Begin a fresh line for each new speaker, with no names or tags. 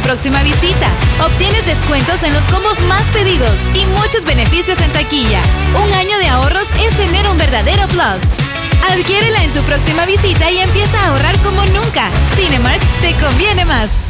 próxima visita. Obtienes descuentos en los combos más pedidos y muchos beneficios en taquilla. Un año de ahorros es tener un verdadero plus. Adquiérela en tu próxima visita y empieza a ahorrar como nunca. Cinemark te conviene más.